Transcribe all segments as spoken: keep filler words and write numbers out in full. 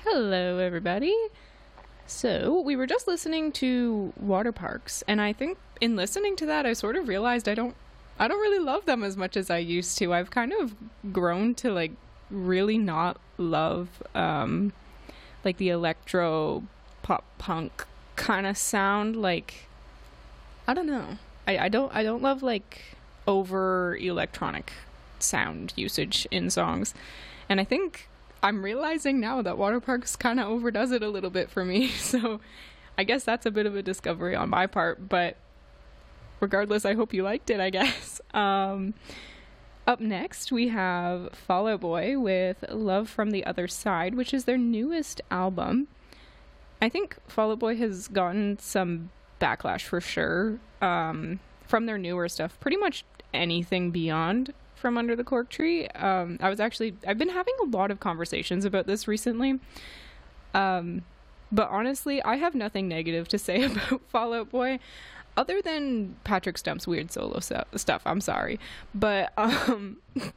Hello, everybody. So, we were just listening to Water Parks, and I think in listening to that, I sort of realized I don't I don't really love them as much as I used to. I've kind of grown to like really not love um like the electro pop punk kind of sound. Like, I don't know. I, I don't I don't love like over electronic sound usage in songs. And I think I'm realizing now that Water Parks kind of overdoes it a little bit for me. So I guess that's a bit of a discovery on my part. But regardless, I hope you liked it, I guess. Um, up next, we have Fall Out Boy with Love from the Other Side, which is their newest album. I think Fall Out Boy has gotten some backlash for sure um, from their newer stuff. Pretty much anything beyond From Under the Cork Tree. Um, I was actually, I've been having a lot of conversations about this recently. Um, but honestly, I have nothing negative to say about Fall Out Boy, other than Patrick Stump's weird solo su- stuff. I'm sorry. But um,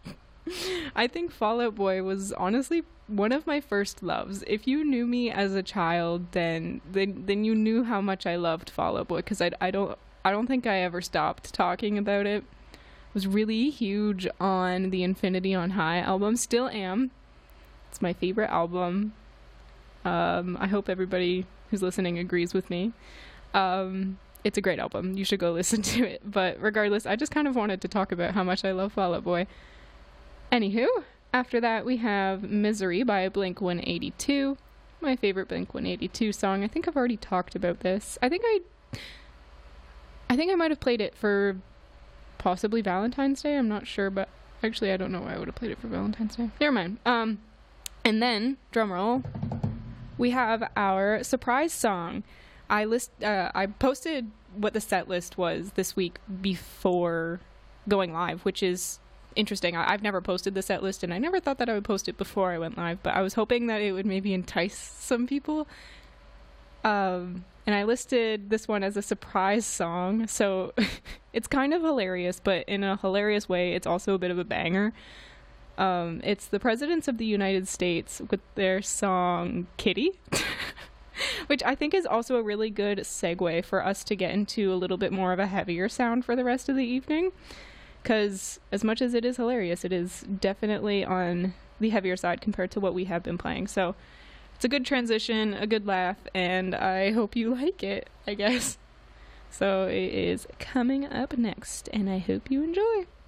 I think Fall Out Boy was honestly one of my first loves. If you knew me as a child, then then, then you knew how much I loved Fall Out Boy, because I, I don't I don't think I ever stopped talking about it. Was really huge on the Infinity on High album. Still am. It's my favorite album. Um, I hope everybody who's listening agrees with me. Um, it's a great album. You should go listen to it. But regardless, I just kind of wanted to talk about how much I love Fall Out Boy. Anywho, after that we have Misery by Blink one eighty-two. My favorite Blink one eighty-two song. I think I've already talked about this. I think I... I think I might have played it for possibly Valentine's Day. I'm not sure, but actually I don't know why I would have played it for Valentine's Day. Never mind. Um, and then, drumroll, we have our surprise song. I list. Uh, I posted what the set list was this week before going live, which is interesting. I- I've never posted the set list, and I never thought that I would post it before I went live, but I was hoping that it would maybe entice some people. Um... And I listed this one as a surprise song, so it's kind of hilarious, but in a hilarious way, it's also a bit of a banger. Um, it's the Presidents of the United States with their song Kitty, which I think is also a really good segue for us to get into a little bit more of a heavier sound for the rest of the evening. Because as much as it is hilarious, it is definitely on the heavier side compared to what we have been playing. So it's a good transition, a good laugh, and I hope you like it, I guess. So it is coming up next, and I hope you enjoy.